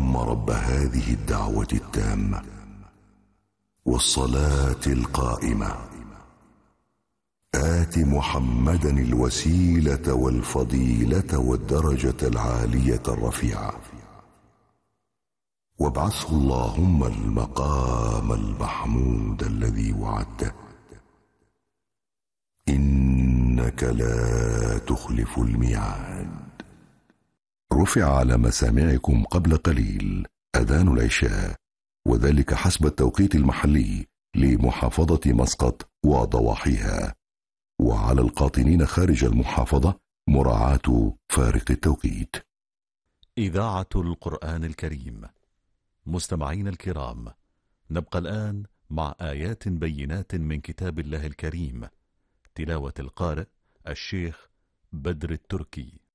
اللهم رب هذه الدعوة التامة والصلاة القائمة آت محمدا الوسيلة والفضيلة والدرجة العالية الرفيعة وابعثه اللهم المقام المحمود الذي وعدته إنك لا تخلف الميعاد. رفع على مسامعكم قبل قليل أذان العشاء، وذلك حسب التوقيت المحلي لمحافظة مسقط وضواحيها، وعلى القاطنين خارج المحافظة مراعاة فارق التوقيت. إذاعة القرآن الكريم. مستمعين الكرام، نبقى الآن مع آيات بينات من كتاب الله الكريم، تلاوة القارئ الشيخ بدر التركي.